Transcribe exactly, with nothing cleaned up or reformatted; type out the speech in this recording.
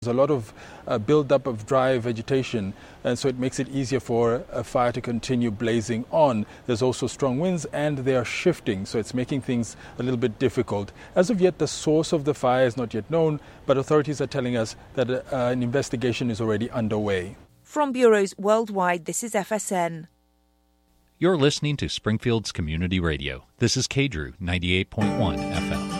There's a lot of uh, build-up of dry vegetation, and so it makes it easier for a fire to continue blazing on. There's also strong winds, and they are shifting, so it's making things a little bit difficult. As of yet, the source of the fire is not yet known, but authorities are telling us that uh, an investigation is already underway. From bureaus worldwide, this is F S N. You're listening to Springfield's Community Radio. This is K D R U ninety-eight point one F M.